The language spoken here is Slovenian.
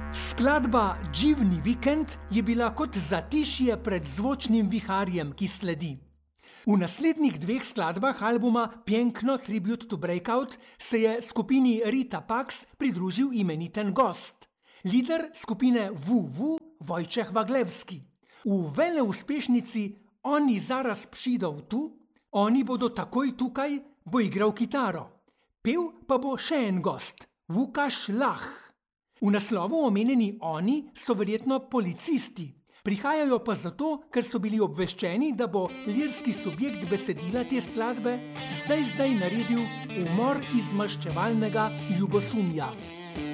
Skladba Dživni vikend je bila kot zatišje pred zvočnim viharjem, ki sledi. V naslednjih dveh skladbah albuma Piękno Tribute to Breakout se je skupini Rita Pax pridružil imeniten gost, lider skupine WuWu Wojciech Waglewski. V veleuspešnici Oni zaraz přijdou tu, oni bodo takoj tukaj, bo igral kitaro. Pel pa bo še en gost, Łukasz Lach. V naslovu omenjeni oni so verjetno policisti. Prihajajo pa zato, ker so bili obveščeni, da bo lirski subjekt besedila te skladbe zdaj naredil umor iz maščevalnega ljubosumja.